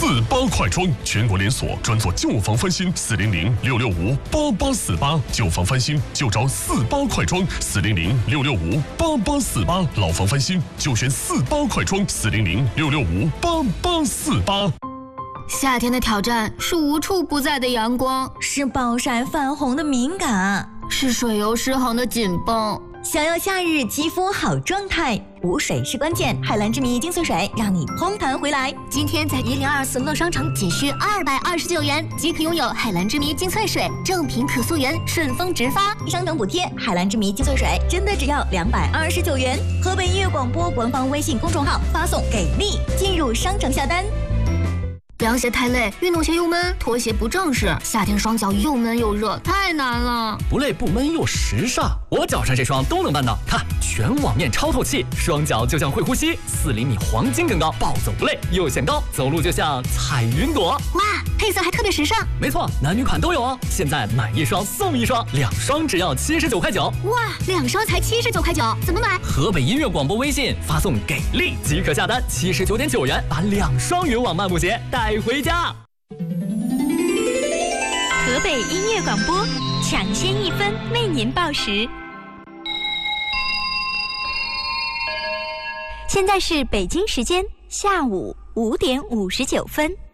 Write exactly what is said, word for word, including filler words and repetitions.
四八快装，全国连锁，专做旧房翻新。四零零六六五八八四八，旧房翻新就找四八快装。四零零六六五八八四八，老房翻新就选四八快装。四零零六六五八八四八。 夏天的挑战是无处不在的阳光， 是暴晒泛红的敏感， 是水油失衡的紧绷。 想要夏日肌肤好状态，补水是关键。海蓝之谜精粹水让你嘭弹回来。 今天在一零二四乐商城仅需二百二十九元即可拥有海蓝之谜精粹水，正品可溯源，顺丰直发， 商等补贴。海蓝之谜精粹水真的只要两百二十九元。河北音乐广播官方微信公众号发送给力，进入商城下单。 凉鞋太累，运动鞋又闷，拖鞋不正式，夏天双脚又闷又热，太难了。 不累不闷又时尚，我脚上这双都能办到。看，全网面超透气，双脚就像会呼吸，四厘米黄金更高，暴走不累又显高，走路就像踩云朵。 哇，配色还特别时尚。 没错，男女款都有哦。现在买一双送一双，两双只要七十九块九。 哇，两双才七十九块九，怎么买？ 河北音乐广播微信发送给力即可下单，七十九点九元把两双云网漫步鞋带回家。 河北音乐广播，抢先一分为您报时。现在是北京时间下午五点五十九分。